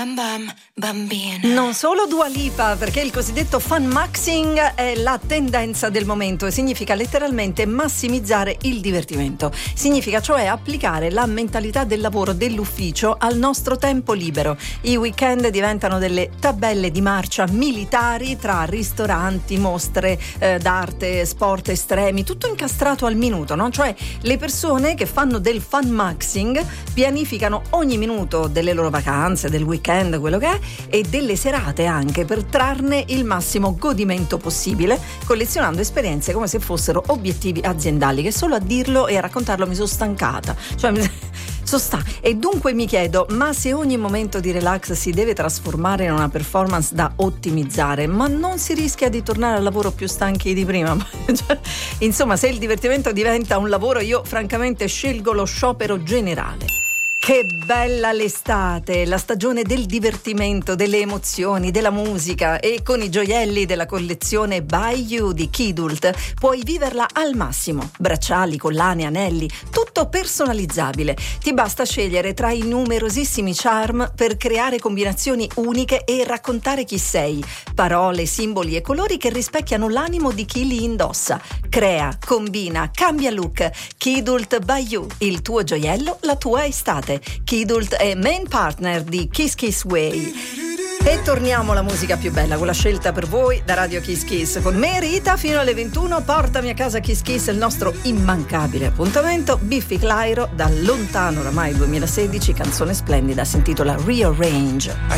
bam bam bambina. Non solo Dua Lipa, perché il cosiddetto fun maxing è la tendenza del momento e significa letteralmente massimizzare il divertimento. Significa cioè applicare la mentalità del lavoro, dell'ufficio al nostro tempo libero. I weekend diventano delle tabelle di marcia militari tra ristoranti, mostre d'arte, sport estremi, tutto incastrato al minuto, no? Cioè le persone che fanno del fun maxing pianificano ogni minuto delle loro vacanze, del weekend, quello che è, e delle serate anche per trarne il massimo godimento possibile, collezionando esperienze come se fossero obiettivi aziendali, che solo a dirlo e a raccontarlo mi sono stancata. E dunque mi chiedo, ma se ogni momento di relax si deve trasformare in una performance da ottimizzare, ma non si rischia di tornare al lavoro più stanchi di prima? Insomma, se il divertimento diventa un lavoro, io francamente scelgo lo sciopero generale. Che bella l'estate, la stagione del divertimento, delle emozioni, della musica, e con i gioielli della collezione By You di Kidult puoi viverla al massimo. Bracciali, collane, anelli, tutto personalizzabile. Ti basta scegliere tra i numerosissimi charm per creare combinazioni uniche e raccontare chi sei. Parole, simboli e colori che rispecchiano l'animo di chi li indossa. Crea, combina, cambia look. Kidult By You, il tuo gioiello, la tua estate. Kidult è main partner di Kiss Kiss Way. E torniamo alla musica più bella, quella scelta per voi da Radio Kiss Kiss. Con me Rita fino alle 21, portami a casa Kiss Kiss, il nostro immancabile appuntamento. Biffy Clyro, dal lontano oramai 2016, canzone splendida, si intitola Rearrange.